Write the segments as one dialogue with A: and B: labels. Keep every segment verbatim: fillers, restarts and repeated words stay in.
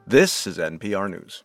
A: This is N P R News.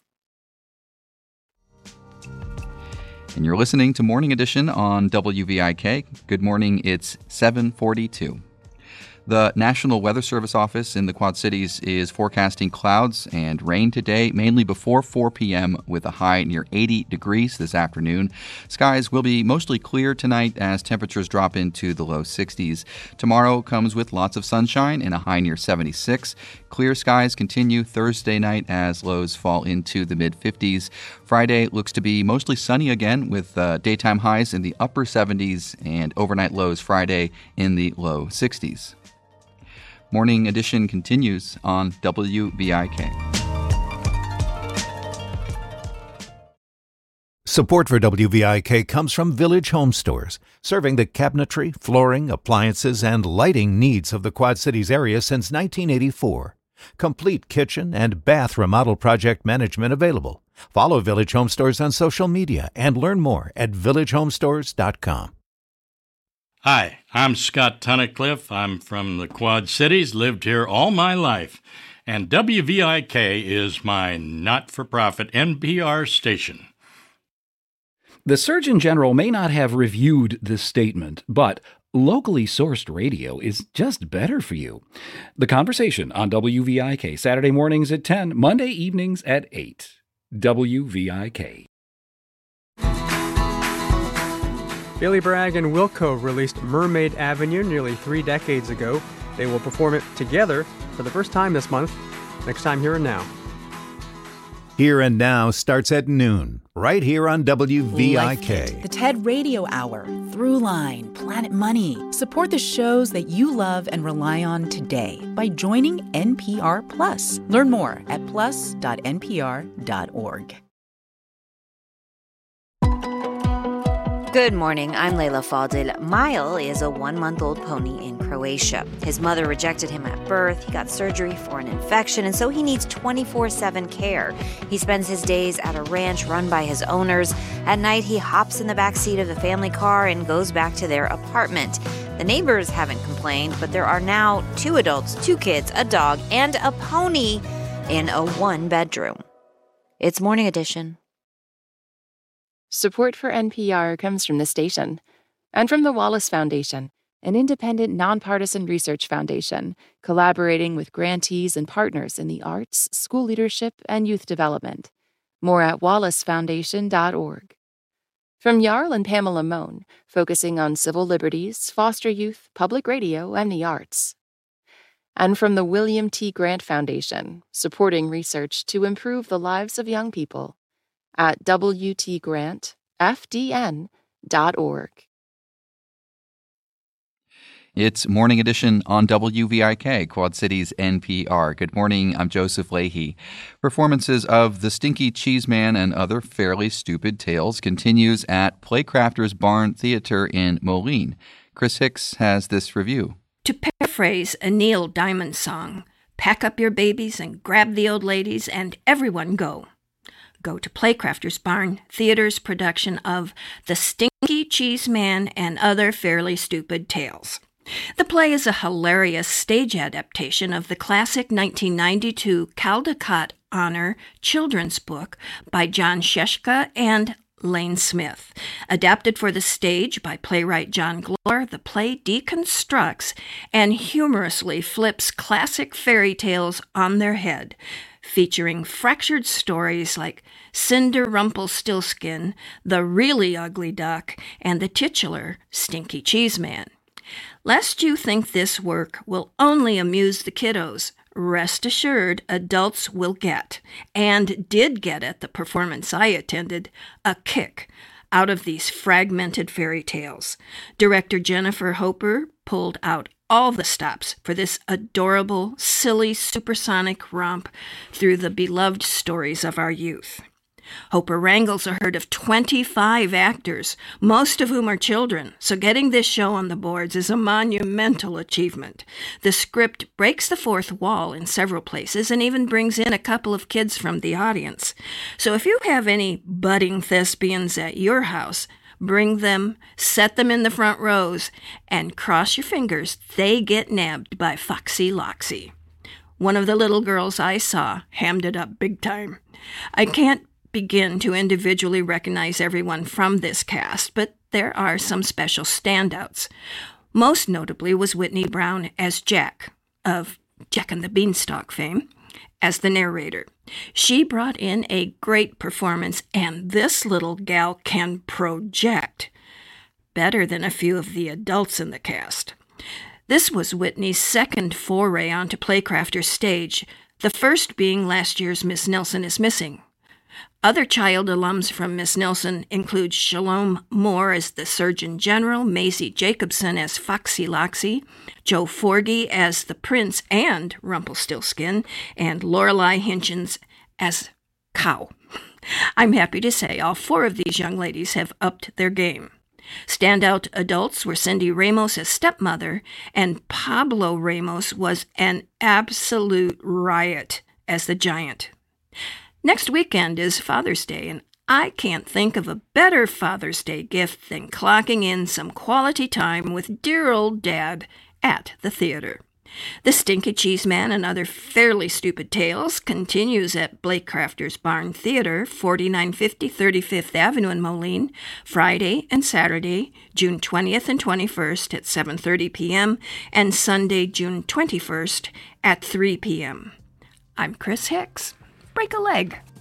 B: And you're listening to Morning Edition on W V I K. Good morning, it's seven forty-two. The National Weather Service office in the Quad Cities is forecasting clouds and rain today, mainly before four p.m. with a high near eighty degrees this afternoon. Skies will be mostly clear tonight as temperatures drop into the low sixties. Tomorrow comes with lots of sunshine and a high near seventy-six. Clear skies continue Thursday night as lows fall into the mid-fifties. Friday looks to be mostly sunny again with uh, daytime highs in the upper seventies and overnight lows Friday in the low sixties. Morning Edition continues on W V I K.
C: Support for W V I K comes from Village Home Stores, serving the cabinetry, flooring, appliances, and lighting needs of the Quad Cities area since nineteen eighty-four. Complete kitchen and bath remodel project management available. Follow Village Home Stores on social media and learn more at village home stores dot com.
D: Hi, I'm Scott Tunnicliffe. I'm from the Quad Cities, lived here all my life, and W V I K is my not-for-profit N P R station.
E: The Surgeon General may not have reviewed this statement, but locally sourced radio is just better for you. The Conversation on W V I K, Saturday mornings at ten, Monday evenings at eight. W V I K.
F: Billy Bragg and Wilco released Mermaid Avenue nearly three decades ago. They will perform it together for the first time this month. Next time, Here and Now.
C: Here and Now starts at noon, right here on W V I K.
G: Life, the TED Radio Hour, Throughline, Planet Money. Support the shows that you love and rely on today by joining N P R Plus. Learn more at plus dot n p r dot org.
H: Good morning, I'm Leila Fadil. Mile is a one-month-old pony in Croatia. His mother rejected him at birth, he got surgery for an infection, and so he needs twenty-four seven care. He spends his days at a ranch run by his owners. At night, he hops in the back seat of the family car and goes back to their apartment. The neighbors haven't complained, but there are now two adults, two kids, a dog, and a pony in a one-bedroom. It's Morning Edition.
I: Support for N P R comes from the station and from the Wallace Foundation, an independent, nonpartisan research foundation collaborating with grantees and partners in the arts, school leadership, and youth development. More at wallace foundation dot org. From Jarl and Pamela Mohn, focusing on civil liberties, foster youth, public radio, and the arts. And from the William T. Grant Foundation, supporting research to improve the lives of young people. At w t grant f d n dot org.
B: It's Morning Edition on W V I K, Quad Cities N P R. Good morning, I'm Joseph Leahy. Performances of The Stinky Cheese Man and Other Fairly Stupid Tales continues at Playcrafters Barn Theater in Moline. Chris Hicks has this review.
J: To paraphrase a Neil Diamond song, pack up your babies and grab the old ladies and everyone go. Go to Playcrafters Barn Theater's production of The Stinky Cheese Man and Other Fairly Stupid Tales. The play is a hilarious stage adaptation of the classic nineteen ninety-two Caldecott Honor children's book by John Sheshka and Lane Smith. Adapted for the stage by playwright John Glore, the play deconstructs and humorously flips classic fairy tales on their head, featuring fractured stories like Cinder Rumpelstiltskin, The Really Ugly Duck, and the titular Stinky Cheese Man. Lest you think this work will only amuse the kiddos, rest assured adults will get, and did get at the performance I attended, a kick out of these fragmented fairy tales. Director Jennifer Hoper pulled out all the stops for this adorable, silly, supersonic romp through the beloved stories of our youth. Hoper wrangles a herd of twenty-five actors, most of whom are children, so getting this show on the boards is a monumental achievement. The script breaks the fourth wall in several places and even brings in a couple of kids from the audience. So if you have any budding thespians at your house, bring them, set them in the front rows, and cross your fingers they get nabbed by Foxy Loxy. One of the little girls I saw hammed it up big time. I can't begin to individually recognize everyone from this cast, but there are some special standouts. Most notably was Whitney Brown as Jack, of Jack and the Beanstalk fame, as the narrator. She brought in a great performance, and this little gal can project better than a few of the adults in the cast. This was Whitney's second foray onto Playcrafters stage, the first being last year's Miss Nilsson is Missing. Other child alums from Miss Nilsson include Shalom Moore as the Surgeon General, Maisie Jacobson as Foxy Loxy, Joe Forgy as the Prince and Rumpelstiltskin, and Lorelei Hinchins as Cow. I'm happy to say all four of these young ladies have upped their game. Standout adults were Cindy Ramos as Stepmother, and Pablo Ramos was an absolute riot as the Giant. Next weekend is Father's Day, and I can't think of a better Father's Day gift than clocking in some quality time with dear old Dad at the theater. The Stinky Cheese Man and Other Fairly Stupid Tales continues at Blakecrafters Barn Theater, forty-nine fifty thirty-fifth Avenue in Moline, Friday and Saturday, June twentieth and twenty-first at seven thirty p.m., and Sunday, June twenty-first at three p.m. I'm Chris Hicks. Break a leg.